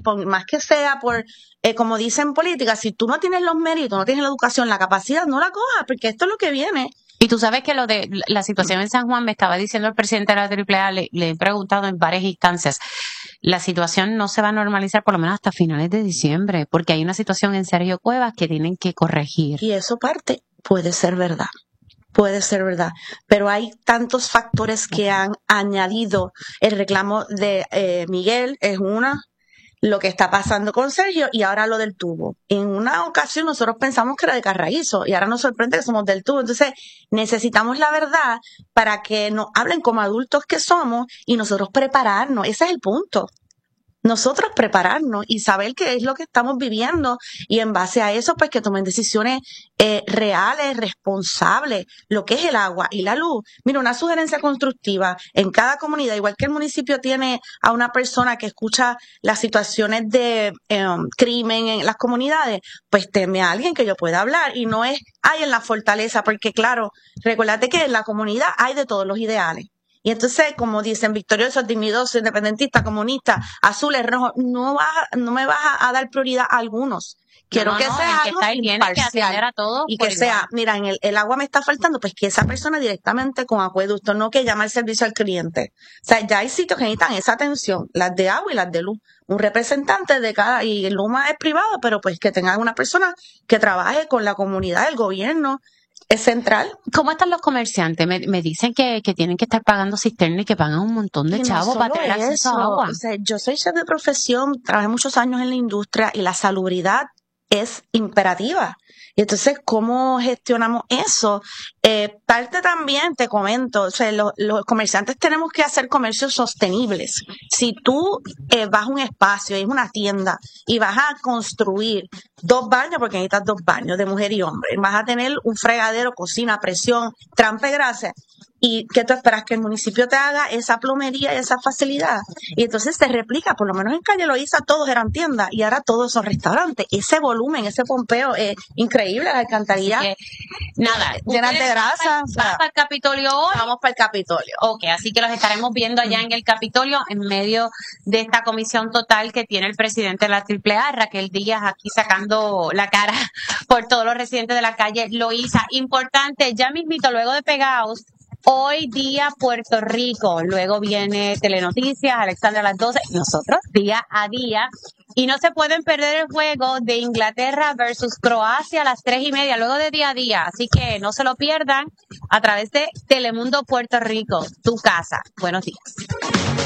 por más que sea por, como dicen en política, si tú no tienes los méritos, no tienes la educación, la capacidad, no la cojas, porque esto es lo que viene. Y tú sabes que lo de la situación en San Juan, me estaba diciendo el presidente de la AAA, le he preguntado en varias instancias, la situación no se va a normalizar por lo menos hasta finales de diciembre, porque hay una situación en Sergio Cuevas que tienen que corregir. Y eso parte puede ser verdad. Puede ser verdad, pero hay tantos factores que han añadido. El reclamo de Miguel es una, lo que está pasando con Sergio y ahora lo del tubo. En una ocasión nosotros pensamos que era de Carraízo y ahora nos sorprende que somos del tubo. Entonces necesitamos la verdad para que nos hablen como adultos que somos y nosotros prepararnos. Ese es el punto. Nosotros prepararnos y saber qué es lo que estamos viviendo y en base a eso pues que tomen decisiones reales, responsables, lo que es el agua y la luz. Mira, una sugerencia constructiva en cada comunidad, igual que el municipio tiene a una persona que escucha las situaciones de crimen en las comunidades, pues teme a alguien que yo pueda hablar y no es, en la fortaleza, porque claro, recuérdate que en la comunidad hay de todos los ideales. Y entonces, como dicen, victoriosos, dignidosos, independentistas, comunistas, azules, rojos, no me vas a dar prioridad a algunos. Quiero que sea algo imparcial y que sea, mira, en el agua me está faltando, pues que esa persona directamente con acueducto, no que llame al servicio al cliente. O sea, ya hay sitios que necesitan esa atención, las de agua y las de luz. Un representante de cada, y el Luma es privado, pero pues que tengan una persona que trabaje con la comunidad, el gobierno. Es central. ¿Cómo están los comerciantes? Me dicen que tienen que estar pagando cisterna y que pagan un montón de chavos para tener acceso a agua. O sea, yo soy chef de profesión, trabajé muchos años en la industria y la salubridad es imperativa. Y entonces, ¿cómo gestionamos eso? Parte también, te comento, o sea, los comerciantes tenemos que hacer comercios sostenibles. Si tú vas a un espacio, es una tienda, y vas a construir 2 baños, porque necesitas 2 baños de mujer y hombre, vas a tener un fregadero, cocina, presión, trampa y grasa, ¿y qué tú esperas? Que el municipio te haga esa plomería y esa facilidad. Y entonces se replica, por lo menos en Calle Loíza todos eran tiendas y ahora todos son restaurantes. Ese volumen, ese pompeo es increíble, las alcantarillas. Nada, llenas de grasa. ¿Vas para el Capitolio hoy? Vamos para el Capitolio. Ok, así que los estaremos viendo allá en el Capitolio en medio de esta comisión total que tiene el presidente de la AAA, Raquel Díaz, aquí sacando la cara por todos los residentes de la calle Loíza. Importante, ya mismito, luego de Pegaos, hoy día Puerto Rico, luego viene Telenoticias, Alexandra a las 12, nosotros día a día, y no se pueden perder el juego de Inglaterra versus Croacia a las 3:30, luego de día a día, así que no se lo pierdan a través de Telemundo Puerto Rico, tu casa. Buenos días.